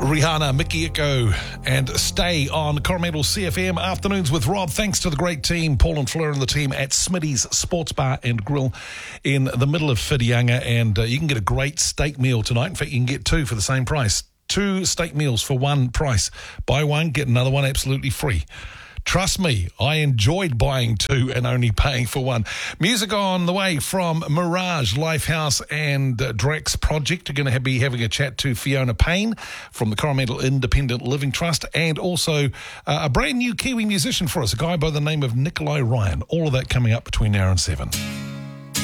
Rihanna, Mickey Echo, and Stay on Coromandel CFM. Afternoons with Rob. Thanks to the great team, Paul and Fleur and the team at Smitty's Sports Bar and Grill in the middle of Whitianga. And you can get a great steak meal tonight. In fact, you can get two for the same price. 2 steak meals for one price. Buy one, get another one absolutely free. Trust me, I enjoyed buying 2 and only paying for 1. Music on the way from Mirage, Lifehouse and Drax Project. You're going to be having a chat to Fiona Payne from the Coromandel Independent Living Trust, and also a brand new Kiwi musician for us, a guy by the name of Nikolai Ryan. All of that coming up between now and 7.